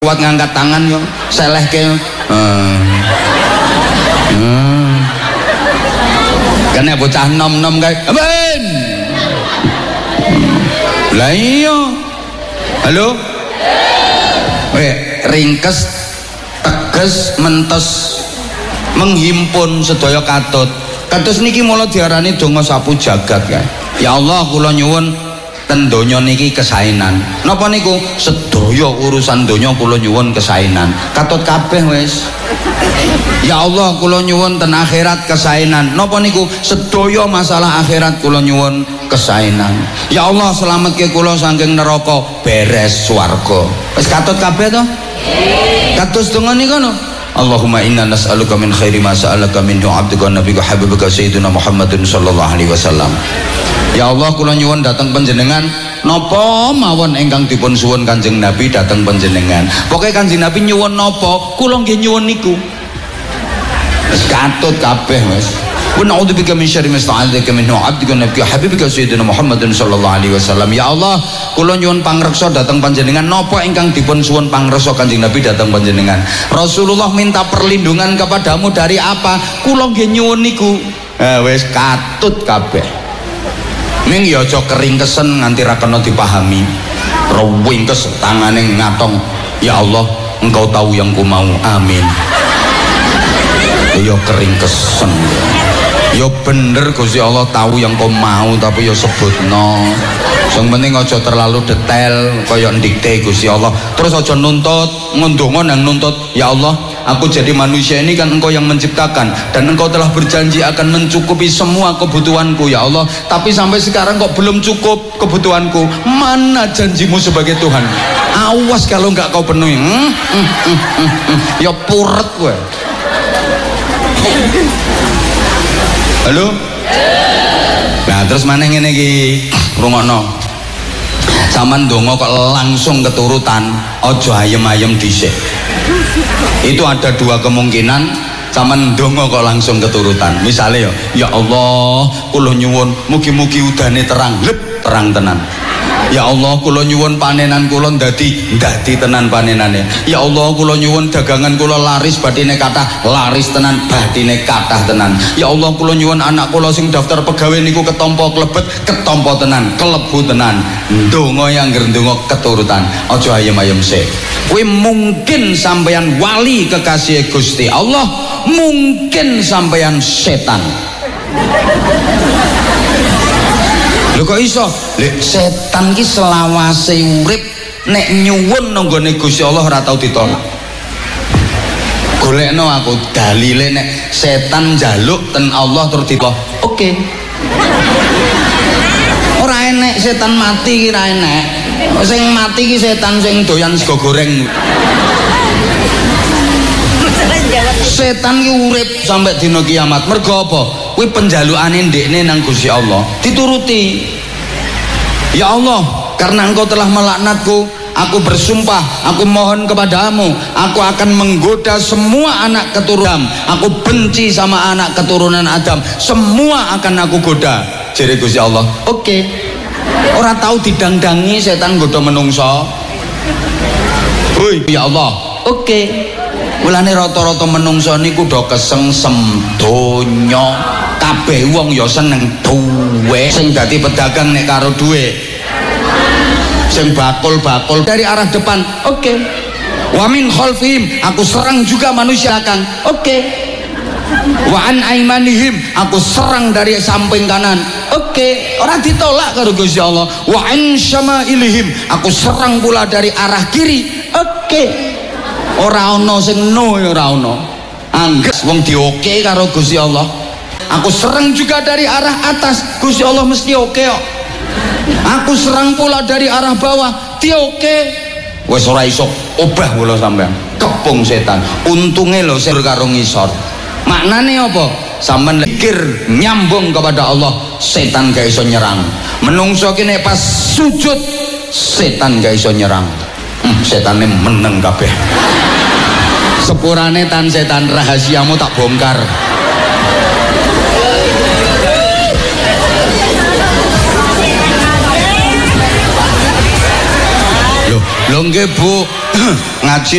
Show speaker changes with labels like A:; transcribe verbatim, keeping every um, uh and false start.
A: kuat ngangkat tangan yo seleh ke hmm. hmm. Kena bocah nom-nom kae amin lah iya halo weh ringkes teges mentes menghimpun sedaya katut kados niki mula diarani donga sapu jagat kae ya Allah kula nyuwun ten donya niki kesaenan napa niku sedaya urusan donya kula nyuwun kesaenan katut kabeh wis ya Allah kula nyuwun ten akhirat kesaenan napa niku sedaya masalah akhirat kula nyuwun kesaenan ya Allah selametke kula saking neraka beres swarga wis katut kabeh to kados donga nika no Allahumma inna nas'aluka min khairi ma sa'alaka minhu 'abduka nabiyuka habibuka sayyidina Muhammadin sallallahu alaihi wasallam. Ya Allah kula nyuwun dhateng panjenengan napa mawon ingkang dipun suwun Kanjeng Nabi dhateng panjenengan. Pokoke Kanjeng Nabi nyuwun napa kula nggih nyuwun niku. Wis katut kabeh wis. Wa na'udzubika min syarri ma sta'adzaka minhu 'abduka nabiyuka habibuka sayyidina Muhammadin sallallahu alaihi wasallam. Ya Allah kula nyuwun pangreksa dhateng panjenengan napa ingkang dipun suwun pangreksa Kanjeng Nabi dhateng panjenengan. Rasulullah minta perlindungan kepadamu dari apa? Kula nggih nyuwun niku. Eh wis katut kabeh. Ning ya aja keringkesen nganti ra kena dipahami. Rewingkes tangane ngatong. Ya Allah, Engkau tahu yang ku mau. Amin. Ya keringkesen. Ya bener Gusti Allah tahu yang kau mau tapi ya sebutno. Yang penting aja terlalu detail kaya ndikte Gusti Allah. Terus aja nuntut, ngundonga nang nuntut. Ya Allah, aku jadi manusia ini kan Engkau yang menciptakan dan Engkau telah berjanji akan mencukupi semua kebutuhanku ya Allah. Tapi sampai sekarang kok belum cukup kebutuhanku. Mana janjimu sebagai Tuhan? Awas kalau enggak kau penuhi. Hmm? Hmm, hmm, hmm, hmm. Ya puret gue. Halo? Nah terus mana ngene iki? Rungokno. Saman donga kok langsung keturutan, aja ayem-ayem dhisik. Itu ada dua kemungkinan, saman donga kok langsung keturutan. Misale ya, ya Allah, kula nyuwun mugi-mugi udane terang, lep terang tenan. Ya Allah kula nyuwun panenan kula dadi dadi tenan panenane. Ya Allah kula nyuwun dagangan kula laris batine kathah laris tenan batine kathah tenan. Ya Allah kula nyuwun anak kula sing daftar pegawai niku ketompo klebet ketompo tenan kelebu tenan. Ndonga yang ngger ndonga keturutan aja ayem-ayem sik. Kuwi mungkin sampeyan wali kekasih Gusti Allah, mungkin sampeyan setan. Lho kok iso? Lek setan ki selawase urip nek nyuwun nang gone Gusti Allah ora tau ditolak. Golekno aku dalile nek setan njaluk ten Allah terus ditolak. Oke. Ora enek setan mati ki ora enek. Sing mati ki setan sing doyan sego goreng. Setan ki urip sampai dina kiamat. Mergo apa? Kuwi penjalukane ndekne nang Gusti Allah dituruti. Ya Allah, karena Engkau telah melaknatku, aku bersumpah, aku mohon kepadamu, aku akan menggoda semua anak keturunan. Aku benci sama anak keturunan Adam, semua akan aku goda. Jere Gusti Allah, oke. Okay. Ora tahu didangdangi setan goda menungso. Hoi, ya Allah, oke. Okay. Mulane rata-rata menungso niku do kesengsem donya. Kabeh wong ya seneng duwe. Sing dadi pedagang nek karo duwe. Sing bakul-bakul dari arah depan. Oke. Okay. Wa min khalfihim, aku serang juga manusia belakang. Oke. Okay. Wa an aimanihim, aku serang dari samping kanan. Oke, okay. Ora ditolak karo Gusti Allah. Wa an syama'ilihim, aku serang pula dari arah kiri. Oke. Okay. Ora ana sing no ya ora ana. Angges wong dioke karo Gusti Allah. Aku serang juga dari arah atas, Gusti Allah mesti oke kok. Aku serang pula dari arah bawah, dia oke. Wes ora iso obah kula sampean. Kepung setan. Untunge lho sing karo ngisor. Maknane apa? Sampean pikir nyambung kepada Allah, setan gak iso nyerang. Menungso ki nek pas sujud, setan gak iso nyerang. Hmm, setane meneng kabeh. Sepurane tan setan rahasiamu tak bongkar. Loh nggih Bu, ngaji